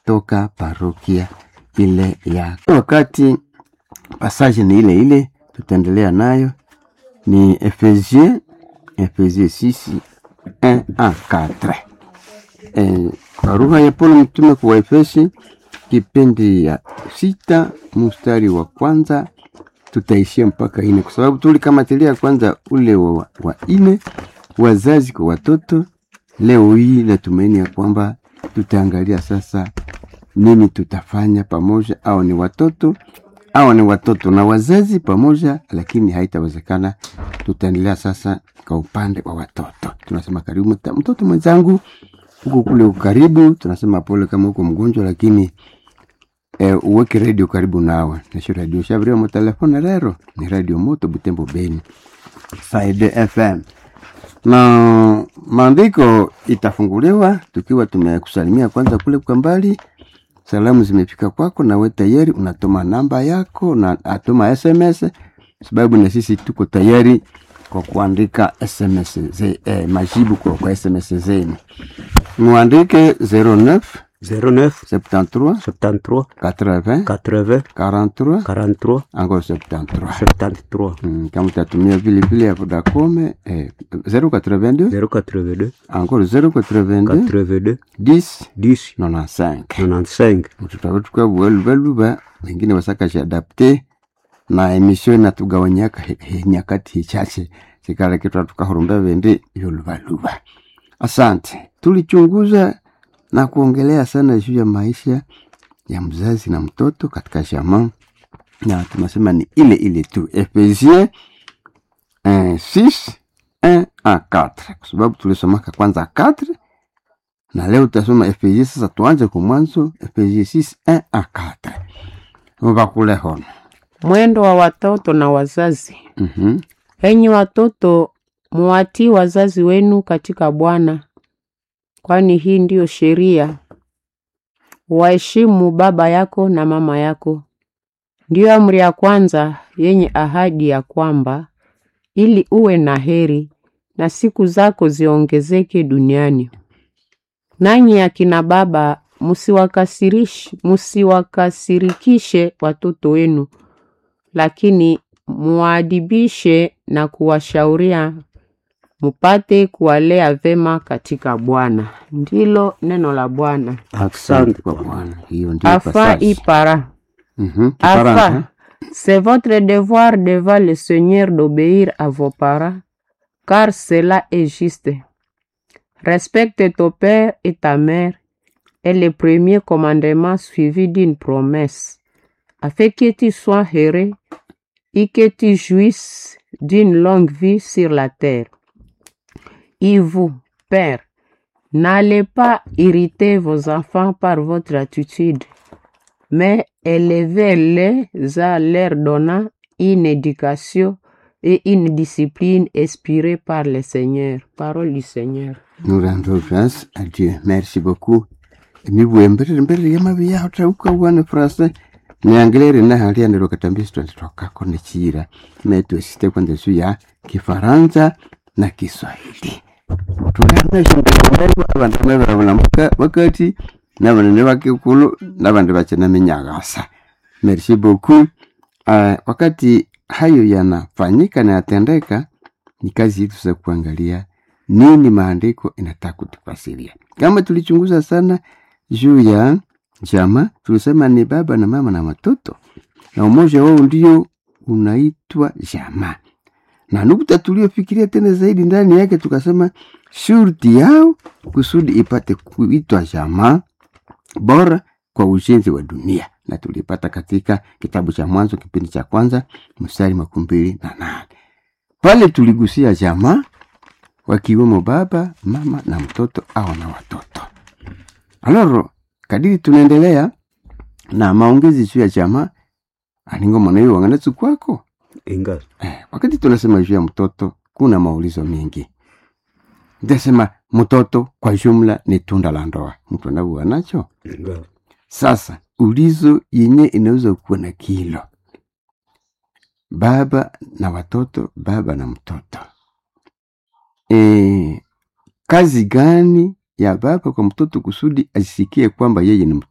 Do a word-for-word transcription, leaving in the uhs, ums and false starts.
toka parokia ile ya wakati. Passage ni ile ile, tutaendelea nayo ni Efesiens Efesiens six un à quatre. Eh, barua ya Paulo mtume kwa Efesi kipindi ya sita mstari wa kwanza tutaishia mpaka ine, kwa sababu tulikamatilia kwanza ule wa, wa ine, wazazi kwa watoto. Leo hii natumaini ya kwamba tutaangalia sasa nini tutafanya pamoja, au ni watoto au ni watoto na wazazi pamoja, lakini haitawezekana. Tutaendelea sasa kwa upande wa watoto. Tunasema karibu mtoto mwenzangu huko kule ukaribu, tunasema pole kama uko mgonjwa, lakini eh, uweke radio karibu nawe. Nisho radio shabrio mo telefone rero ni Radio Moto Butembo Beni Side F M. Na maandiko itafunguliwa tukiwa tumekusalimia kwanza kule kwa mbali. Salamu zimefika kwako na wewe tayari unatuma namba yako na atuma S M S, sababu na sisi tuko tayari kwa kuandika S M S ze, eh, majibu kwa, kwa S M S zenu. Muandike zero neuf zero neuf soixante-treize soixante-treize quatre-vingts quatre-vingts quarante-trois quarante-trois encore soixante-treize soixante-treize. Hmm, kama utatumia vile vile ya Vodacom eh, zero quatre-vingt-deux zero quatre-vingt-deux encore zero quatre-vingt-deux quatre-vingt-deux dix dix quatre-vingt-quinze quatre-vingt-quinze. Mtutawetu kwa welu welu ba wengine wasaka adapte na emission na tugawanyaka he, he, nyakati hichache sikala kitu tukahurumba vende yolubaluba. Asante. Tulichunguza na kuongelea sana juu ya maisha ya mzazi na mtoto katika jamaa, na tunasema ni ile ile tu Efesiens six un à quatre, kwa sababu tulisomaka kwanza quatre na leo tutasoma Efesiens. Sasa tuanze kwa mwanzo, Efesiens six un à quatre. Mbakule hono mwendo wa watoto na wazazi. Mhm. Enyi watoto, muwatii wazazi wenu katika Bwana, kwani hii ndiyo sheria. Waheshimu baba yako na mama yako. Ndiyo amri ya kwanza yenye ahadi ya kwamba ili uwe na heri na siku zako ziongezeke duniani. Nanyi akina baba, musiwakasirish musiwakasirikishe watoto wenu, lakini muadibishe na kuwashauria mupate kuwalea vema katika Bwana. Ndilo neno la Bwana. Asante kwa Bwana. Hiyo ndio Afa passage. y para. Mhm. Afa, c'est votre devoir devant le Seigneur d'obéir à vos parents, car cela est juste. Respecte ton père et ta mère est le premier commandement suivi d'une promesse, afin que tu sois heureux et que tu jouisses d'une longue vie sur la terre. Et vous, père, n'allez pas irriter vos enfants par votre attitude, mais élevez-les à leur donnant une éducation et une discipline inspirée par le Seigneur. Parole du Seigneur. Nous rendons grâce à Dieu. Merci beaucoup. Mi buembere mbere ya mabi ya utauka wana frase ni anglere na hali andiro katambisho nitoka kone chira metu site kwanza su ya Kifaransa na Kiswahili. Tulana shindwe abantu mebera muka wakati n'abantu bakikulu n'abantu bachana minyagasa. Merci beaucoup. Uh, wakati hayo yanafanyika na yatendeka, ni kazi yetu za kuangalia nini maandiko inataka kutufasiria. Kama tulichunguza sana juu ya jamaa, tulisema ni baba na mama na watoto, na umoja wao ndio unaitwa jamaa. Na nukta tuliofikiria tena zaidi ndani yake tukasema shurti yao kusudi ipate kuitwa jamaa bora kwa ujenzi wa dunia, na tulipata katika kitabu cha Mwanzo kipindi cha kwanza mstari makumi mbili na nane. Pale tuligusia jamaa wakiwemo baba, mama na mtoto au na watoto. Aloro, kadiri tunaendelea na maongezi juu ya jamaa, aningo mwanayo wanganatsu kwako. Inga. Eh, wakati tunasema juu ya mtoto, kuna maulizo mengi. Ndasema mtoto kwa jumla ni tunda la ndoa. Mtu anabuwa nacho? Inga. Sasa, ulizo yenye inaweza kuwa na kilo. Baba na watoto, baba na mtoto. E, kazi gani ya baba kwa mtoto kusudi asisikie kwamba yeye ni